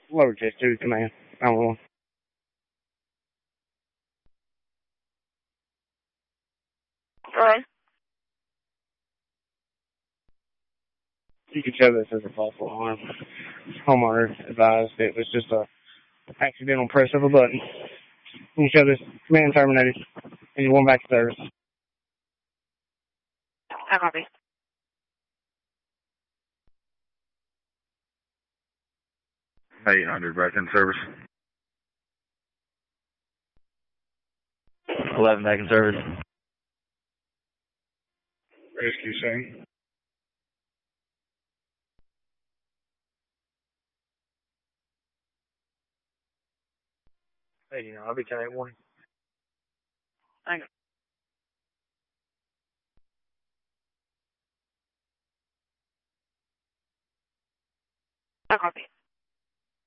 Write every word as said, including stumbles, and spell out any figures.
Lower test two, command. nine one one. Go ahead. You can show this as a false alarm. Homeowner advised it was just a accidental press of a button. You can show this command terminated, and you want back to service. I copy. eight hundred back in service. eleven back in service. Rescue scene. Hey, you know, I'll be ten eight one. Thank you. I copy.